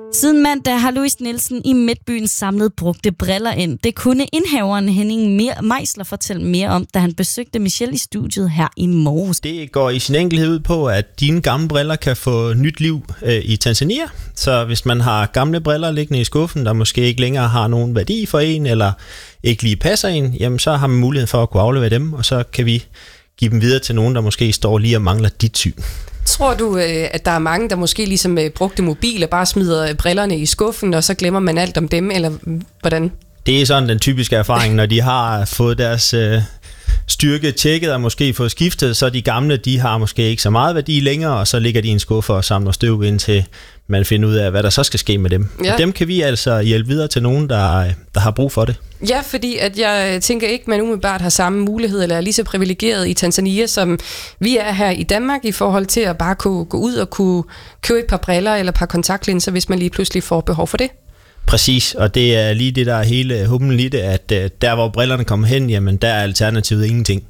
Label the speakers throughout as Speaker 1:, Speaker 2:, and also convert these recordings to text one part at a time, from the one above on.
Speaker 1: Siden mandag har Louis Nielsen i Midtbyen samlet brugte briller ind. Det kunne indhaveren Henning Meisler fortælle mere om, da han besøgte Michelle i studiet her i morges.
Speaker 2: Det går i sin enkelhed ud på, at dine gamle briller kan få nyt liv i Tanzania. Så hvis man har gamle briller liggende i skuffen, der måske ikke længere har nogen værdi for en, eller ikke lige passer en, jamen så har man mulighed for at kunne aflevere dem, og så kan vi give dem videre til nogen, der måske står lige og mangler dit syn.
Speaker 3: Tror du, at der er mange, der måske ligesom brugte mobil og bare smider brillerne i skuffen, og så glemmer man alt om dem, eller hvordan?
Speaker 2: Det er sådan den typiske erfaring, når de har fået deres styrke tjekket og måske fået skiftet, så de gamle, de har måske ikke så meget værdi længere, og så ligger de i en skuffe og samler støv, indtil man finder ud af, hvad der så skal ske med dem. Ja. Og dem kan vi altså hjælpe videre til nogen, der har brug for det.
Speaker 3: Ja, fordi at jeg tænker ikke, man umiddelbart har samme mulighed, eller er lige så privilegeret i Tanzania, som vi er her i Danmark, i forhold til at bare kunne gå ud og kunne købe et par briller eller et par kontaktlinser, hvis man lige pludselig får behov for det.
Speaker 2: Præcis, og det er lige det, der er hele humlen i det, at der hvor brillerne kommer hen, jamen der er alternativet ingenting.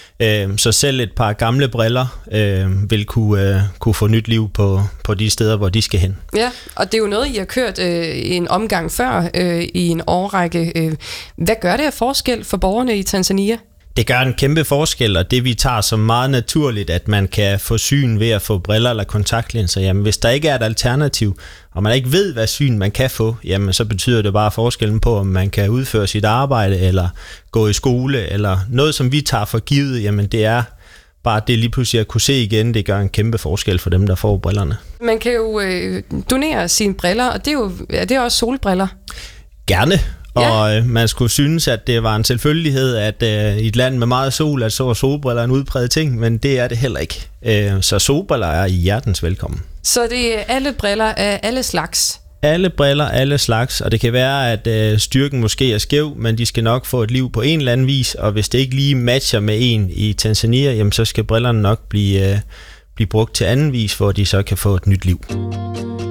Speaker 2: Så selv et par gamle briller vil kunne få nyt liv på de steder, hvor de skal hen.
Speaker 3: Ja, og det er jo noget, I har kørt en omgang før i en årrække. Hvad gør det af forskel for borgerne i Tanzania?
Speaker 2: Det gør en kæmpe forskel, og det vi tager som meget naturligt, at man kan få syn ved at få briller eller kontaktlinser. Jamen hvis der ikke er et alternativ, og man ikke ved, hvad syn man kan få, jamen så betyder det bare forskellen på, om man kan udføre sit arbejde, eller gå i skole, eller noget, som vi tager for givet, jamen det er bare det lige pludselig at kunne se igen, det gør en kæmpe forskel for dem, der får brillerne.
Speaker 3: Man kan jo donere sine briller, og det er jo også solbriller.
Speaker 2: Gerne. Og man skulle synes, at det var en selvfølgelighed, at i et land med meget sol, at så var solbriller en udpræget ting, men det er det heller ikke. Så solbriller er i hjertens velkommen.
Speaker 3: Så det er alle briller af alle slags?
Speaker 2: Alle briller, alle slags, og det kan være, at styrken måske er skæv, men de skal nok få et liv på en eller anden vis, og hvis det ikke lige matcher med en i Tanzania, jamen så skal brillerne nok blive brugt til anden vis, hvor de så kan få et nyt liv.